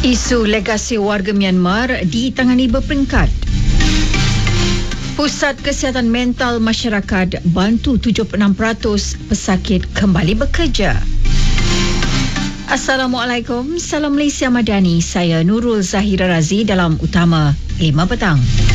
Isu legasi warga Myanmar ditangani berperingkat. Pusat Kesihatan Mental Masyarakat bantu 76% pesakit kembali bekerja. Assalamualaikum, Salam Malaysia Madani. Saya Nurul Zahira Razi dalam Utama 5 Petang.